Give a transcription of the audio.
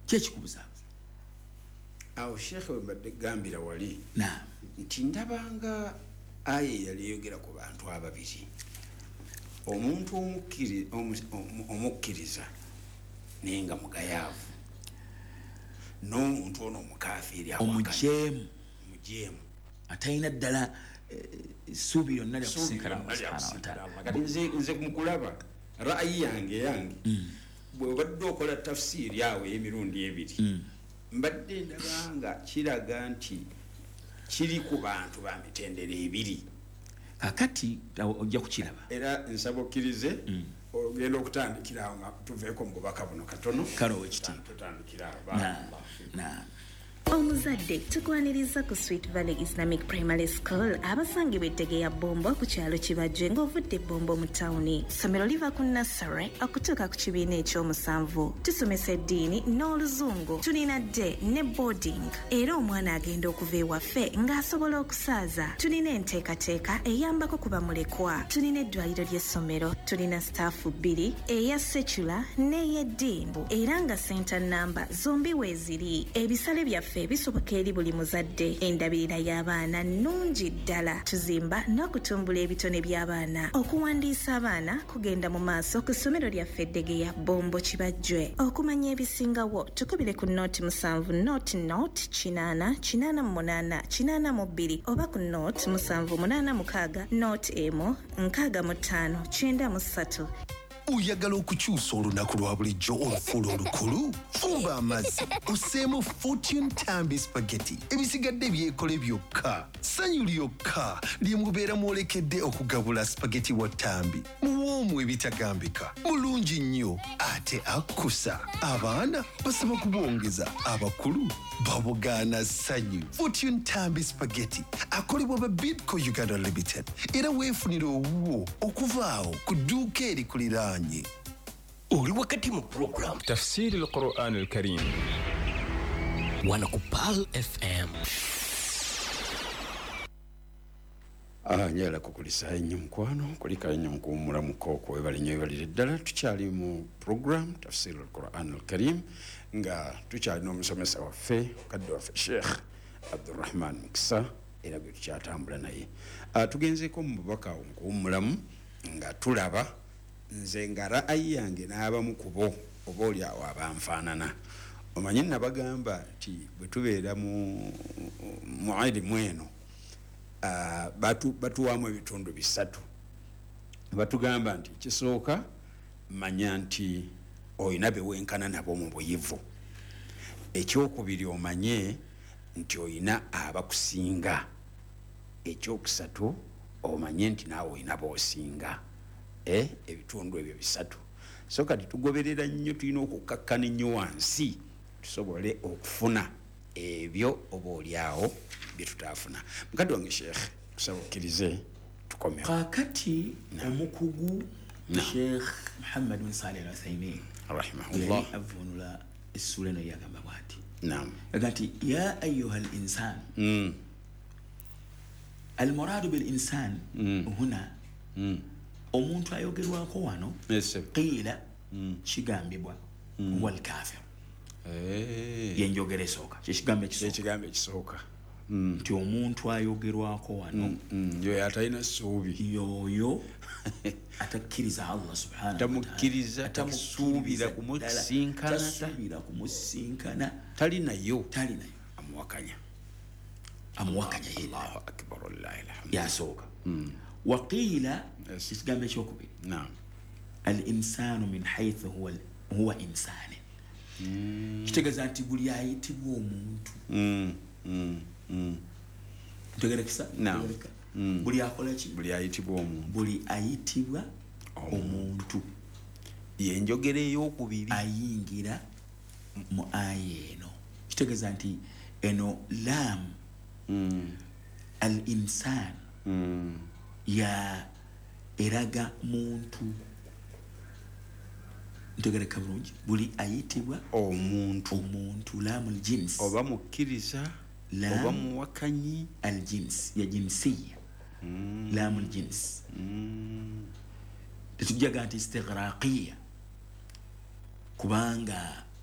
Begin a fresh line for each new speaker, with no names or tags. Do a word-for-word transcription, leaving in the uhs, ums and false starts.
kyekikubuza
awo Sheikh webadde gambira wali
na
nti ndabanga aye yali yogera ku bantu ababiri omuntu omukkiri omukkiriza nenga mugayaavu n'omuntu ono omukafiri
omujemu
mujemu
atayina ddala essuubi yonna lyakusinkana
nze nze mukulaba ra'yi yange yange bwe obadde okola tafsiri awo y'emirundi ebiri mbadde ndabanga kiraga nti kiri ku bantu ba mitendera ebiri
kakati ojja kukiraba
era nsaba okkirize ogenda okutandikira awo nga tuveeko mu bubaka buno katono
kale owekiti
tutandikira
na
omuzadde tukwaniriza ku Sweet Valley Islamic Primary School abasangibwa Ettegeya Bombo ku kyalo Kibajje ng'ovudde Bombo mu tawuni. Ssomero liva ku nursery okutuuka ku kibiina ekyomusanvu. Tusomesa eddiini n'oluzungu. Tulina day ne boarding era omwana agenda okuva ewaffe ng'asobola okusaaza. Tulina enteekateeka eyambako ku bamulekwa. Tulina eddwaliro ly'essomero. Tulina staafu bbiri eya secular n'ey'eddimbu era nga center namba zombi weeziri. Ebisale byaffe ebisoboka eri buli muzadde. Endabirira y'abaana nnungi ddala. Tuzimba n'okutumbula ebitone by'abaana. Okuwandiisa abaana kugenda mu maaso ku ssomero lyaffe Ettegeya Bombo Kibajje. Okumanya ebisingawo tukubire ku nooti musanvu nooti nooti kinaana kinaana mu munaana kinaana mu bbiri oba ku nooti musanvu munaana mukaaga nooti emu nkaaga mu ttaano kyenda mu ssatu.
Oyagala okukyusa olunaku lwa bulijjo olufuula olukulu? Fumba amazzi oseemu Fortune Tambi Spaghetti. Ebisigadde byekole byokka. Ssanyu lyokka lye mubeera mwolekedde okugabula spaghetti wa Tambi. Muwoomu ebitagambika. Mulungi nnyo ate akkusa. Abaana basaba kubwongeza, abakulu babugaana ssanyu. Fortune Tambi Spaghetti akolebwa ba Bidco Uganda Limited era weefunira owuwo okuvaawo ku dduuka erikulira
uli wakati mu program
tafsiri al-Quran al-Karim
wana ku Pal F M.
Ah, njala kukulisa ennyo mukwano kulika ennyo mukuwumula mukooko webali nnyo webalire ddala. Tukyali mu program tafsiri al-Quran al-Karim nga tukyali n'omusomesa waffe kadde waffe Sheikh Abdurrahman Mukisa era gwe tukyatambula naye. Ah, tugenzeeko mu bubaka omukuwumulamu nga tulaba nze nga ra'ayi yange n'abamu ku bo oba oli awo abanfaanana. Omanyi nabagamba nti bwe tubeera mu mualimu eno uh, batu batuwamu ebitundu bisatu. Batugamba nti kisooka manya nti oyina bewenkana nabo mu buyivu. Ekyokubiri omanye nti oyina abakusinga. Ekyokusatu omanye nti naawe oyina boosinga. Eh, ebitundu ebyo bisatu. So kati tugoberera nnyo tulina okukkakkana ennyo wansi tusobole okufuna ebyo oba oliawo bye tutaafuna. Mukadde wange Sheikh tusaba okkirize tukomeo.
Kakati omukugu Sheikh Muhammad bin Salih al-Uthaymin
rahimahullah
avunula essula eno yagamba bwati.
Naam.
Agati ya ayyuha al-insan.
Mm.
Al-muradu bil-insan huna
Mm.
omuntu ayogerwako wano
yes,
qila mm. kigambibwa mm. wal kafir
eh
yenjogere soka kigambe
kisooka kigambe kisooka
nti mm. omuntu ayogerwako wano
mm. mm. yo yatayina suubi
yoyo atakkiriza Allah subhanahu
tamukkiriza tamusuubira kumusinkana
tasubira kumusinkana
talina yo
talina yo
amuwakanya
amuwakanya
Allahu akbar lillahi alhamd
ya soka
mm.
وقيل استجابه شوكبي
نعم
الانسان من حيث هو هو انسان kitegeeza nti buli ayitibwa omuntu tegerekisa buli akola ki
buli ayitibwa omuntu
buli ayitibwa omuntu
yenjogera ey'okubiri
ayingira mu aya eno kitegeeza nti eno lam al insan ya eraga muntu ntegereka bulungi buli ayitibwa
omuntu
omuntu lamul jins
oba mukkiriza oba muwakanyi
al jins ya jinsiya mm. lamul jins mm. tujaga anti istighraqiyya kubanga